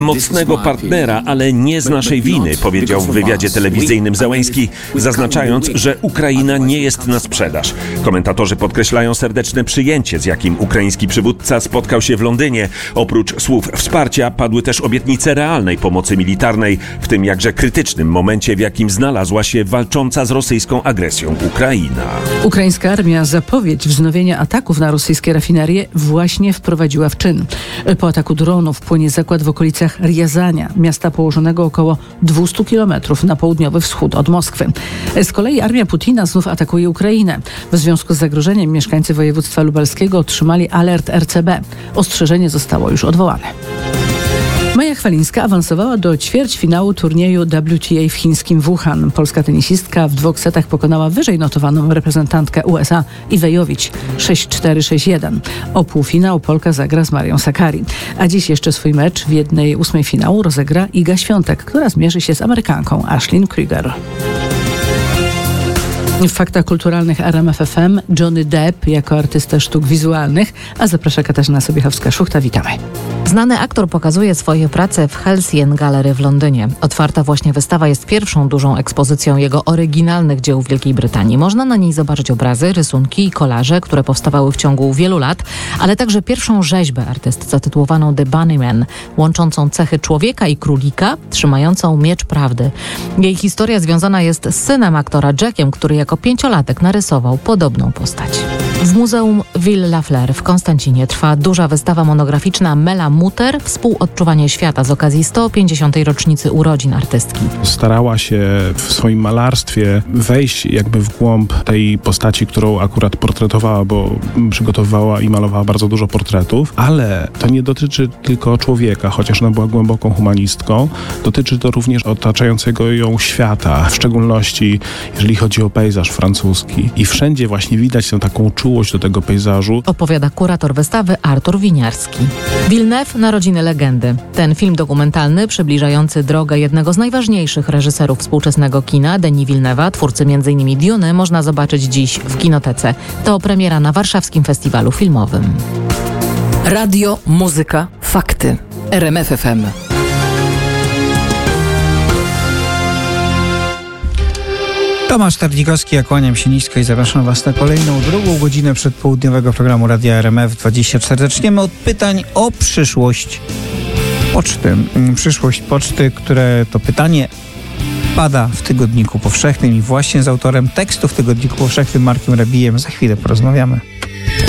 Mocnego partnera, ale nie z naszej winy, powiedział w wywiadzie telewizyjnym Zełenski, zaznaczając, że Ukraina nie jest na sprzedaż. Komentatorzy podkreślają serdeczne przyjęcie, z jakim ukraiński przywódca spotkał się w Londynie. Oprócz słów wsparcia padły też obietnice realnej pomocy militarnej, w tym jakże krytycznym momencie, w jakim znalazła się walcząca z rosyjską agresją Ukraina. Ukraińska armia zapowiedź wznowienia ataków na rosyjskie rafinerie właśnie wprowadziła w czyn. Po ataku dronów płonie zakład w okolicach Riazania, miasta położonego około 200 kilometrów na południowy wschód od Moskwy. Z kolei armia Putina znów atakuje Ukrainę. W związku z zagrożeniem mieszkańcy województwa lubelskiego otrzymali alert RCB. Ostrzeżenie zostało już odwołane. Maja Chwalińska awansowała do ćwierćfinału turnieju WTA w chińskim Wuhan. Polska tenisistka w 2 setach pokonała wyżej notowaną reprezentantkę USA Iwę Jowicz 6-4, 6-1. O półfinał Polka zagra z Marią Sakkari. A dziś jeszcze swój mecz w 1/8 finału rozegra Iga Świątek, która zmierzy się z Amerykanką Ashlyn Krüger. W faktach kulturalnych RMF FM Johnny Depp jako artysta sztuk wizualnych, a zaprasza Katarzyna Sobiechowska-Szuchta. Witamy. Znany aktor pokazuje swoje prace w Helsing Gallery w Londynie. Otwarta właśnie wystawa jest pierwszą dużą ekspozycją jego oryginalnych dzieł w Wielkiej Brytanii. Można na niej zobaczyć obrazy, rysunki i kolaże, które powstawały w ciągu wielu lat, ale także pierwszą rzeźbę artysty zatytułowaną The Bunnyman, łączącą cechy człowieka i królika, trzymającą miecz prawdy. Jej historia związana jest z synem aktora Jackiem, który jako 5-latek narysował podobną postać. W Muzeum Ville La Fleur w Konstancinie trwa duża wystawa monograficzna Mela Mutter Współodczuwanie świata z okazji 150. rocznicy urodzin artystki. Starała się w swoim malarstwie wejść jakby w głąb tej postaci, którą akurat portretowała, bo przygotowywała i malowała bardzo dużo portretów, ale to nie dotyczy tylko człowieka, chociaż ona była głęboką humanistką. Dotyczy to również otaczającego ją świata, w szczególności jeżeli chodzi o pejzaż francuski. I wszędzie właśnie widać tę taką czułość do tego pejzażu. Opowiada kurator wystawy Artur Winiarski. Villeneuve – Narodziny legendy. Ten film dokumentalny przybliżający drogę jednego z najważniejszych reżyserów współczesnego kina, Denis Villeneuve'a, twórcy m.in. Duny, można zobaczyć dziś w kinotece. To premiera na warszawskim festiwalu filmowym. Radio, muzyka, fakty. RMF FM. Tomasz Tardzikowski, ja kłaniam się nisko i zapraszam Was na kolejną, drugą godzinę przedpołudniowego programu Radia RMF24. Zaczniemy od pytań o przyszłość poczty. Przyszłość poczty, które to pytanie pada w Tygodniku Powszechnym i właśnie z autorem tekstu w Tygodniku Powszechnym Markiem Rebijem za chwilę porozmawiamy.